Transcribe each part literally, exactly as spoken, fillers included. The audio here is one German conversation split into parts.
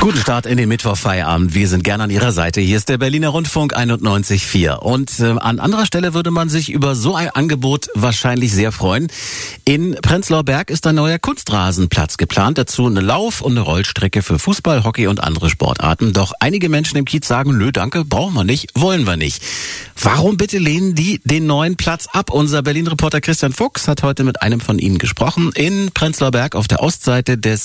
Guten Start in den Mittwochfeierabend. Wir sind gerne an Ihrer Seite. Hier ist der Berliner Rundfunk einundneunzig Komma vier. Und äh, an anderer Stelle würde man sich über so ein Angebot wahrscheinlich sehr freuen. In Prenzlauer Berg ist ein neuer Kunstrasenplatz geplant. Dazu eine Lauf- und eine Rollstrecke für Fußball, Hockey und andere Sportarten. Doch einige Menschen im Kiez sagen, nö, danke, brauchen wir nicht, wollen wir nicht. Warum bitte lehnen die den neuen Platz ab? Unser Berlin-Reporter Christian Fuchs hat heute mit einem von ihnen gesprochen in Prenzlauer Berg auf der Ostseite des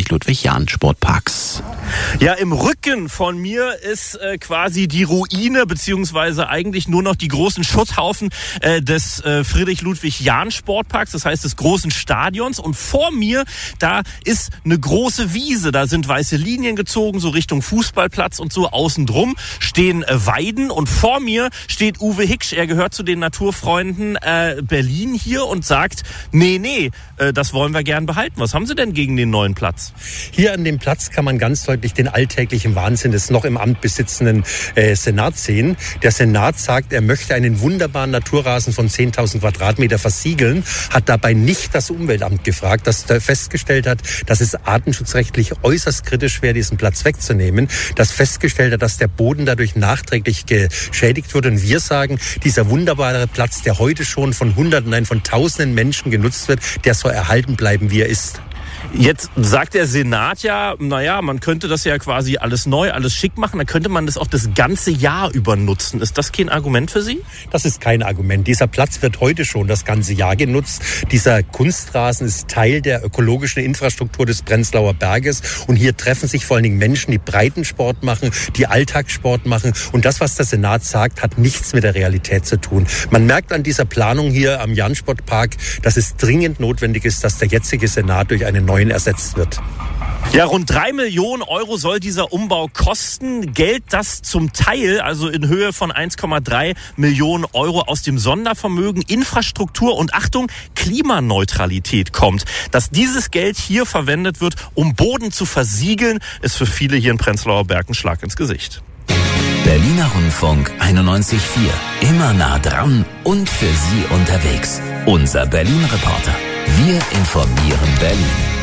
Friedrich-Ludwig-Jahn-Sportparks. Ja, im Rücken von mir ist äh, quasi die Ruine, beziehungsweise eigentlich nur noch die großen Schutthaufen äh, des äh, Friedrich-Ludwig-Jahn-Sportparks, das heißt des großen Stadions. Und vor mir, da ist eine große Wiese, da sind weiße Linien gezogen, so Richtung Fußballplatz und so. Außen drum stehen äh, Weiden und vor mir steht Uwe Hiksch. Er gehört zu den Naturfreunden äh, Berlin hier und sagt, nee, nee, äh, das wollen wir gern behalten. Was haben Sie denn gegen den neuen Platz? Hier an dem Platz kann man ganz deutlich den alltäglichen Wahnsinn des noch im Amt besitzenden äh, Senats sehen. Der Senat sagt, er möchte einen wunderbaren Naturrasen von zehntausend Quadratmeter versiegeln, hat dabei nicht das Umweltamt gefragt, das festgestellt hat, dass es artenschutzrechtlich äußerst kritisch wäre, diesen Platz wegzunehmen, das festgestellt hat, dass der Boden dadurch nachträglich geschädigt wird. Und wir sagen, dieser wunderbare Platz, der heute schon von Hunderten, nein, von Tausenden Menschen genutzt wird, der soll erhalten bleiben, wie er ist. Jetzt sagt der Senat ja, naja, man könnte das ja quasi alles neu, alles schick machen, dann könnte man das auch das ganze Jahr über nutzen. Ist das kein Argument für Sie? Das ist kein Argument. Dieser Platz wird heute schon das ganze Jahr genutzt. Dieser Kunstrasen ist Teil der ökologischen Infrastruktur des Prenzlauer Berges. Und hier treffen sich vor allen Dingen Menschen, die Breitensport machen, die Alltagssport machen. Und das, was der Senat sagt, hat nichts mit der Realität zu tun. Man merkt an dieser Planung hier am Jahn-Sportpark, dass es dringend notwendig ist, dass der jetzige Senat durch einen neuen ersetzt wird. Ja, rund drei Millionen Euro soll dieser Umbau kosten. Geld, das zum Teil, also in Höhe von eins Komma drei Millionen Euro aus dem Sondervermögen Infrastruktur und Achtung, Klimaneutralität kommt. Dass dieses Geld hier verwendet wird, um Boden zu versiegeln, ist für viele hier in Prenzlauer Berg ein Schlag ins Gesicht. Berliner Rundfunk einundneunzig Komma vier. Immer nah dran und für Sie unterwegs. Unser Berlin-Reporter. Wir informieren Berlin.